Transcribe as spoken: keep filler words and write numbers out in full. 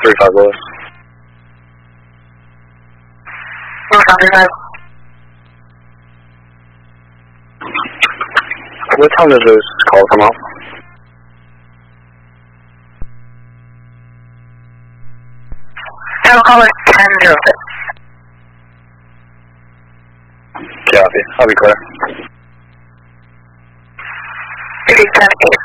three five Lewis. What time does this call come out? I'll call it ten zero six. Copy. I'll be clear. three ten eight.